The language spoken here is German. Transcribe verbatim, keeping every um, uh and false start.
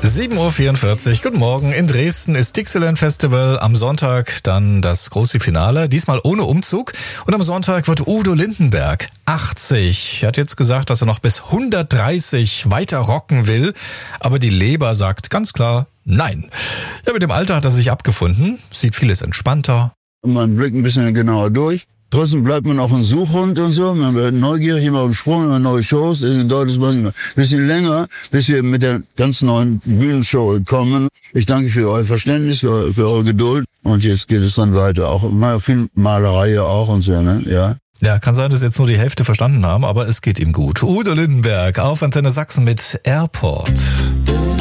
sieben Uhr vierundvierzig, guten Morgen. In Dresden ist Dixieland Festival, am Sonntag dann das große Finale, diesmal ohne Umzug. Und am Sonntag wird Udo Lindenberg achtzig. Er hat jetzt gesagt, dass er noch bis hundertdreißig weiter rocken will, aber die Leber sagt ganz klar nein. Ja, mit dem Alter hat er sich abgefunden, sieht vieles entspannter. Man blickt ein bisschen genauer durch. Trotzdem bleibt man auch ein Suchhund und so. Man wird neugierig, immer auf den Sprung, immer neue Shows. Deswegen dauert es manchmal ein bisschen länger, bis wir mit der ganz neuen Bühnenshow kommen. Ich danke für euer Verständnis, für, für eure Geduld. Und jetzt geht es dann weiter. Auch mal viel Malerei auch und so, ne? Ja. Ja, kann sein, dass Sie jetzt nur die Hälfte verstanden haben, aber es geht ihm gut. Udo Lindenberg auf Antenne Sachsen mit Airport.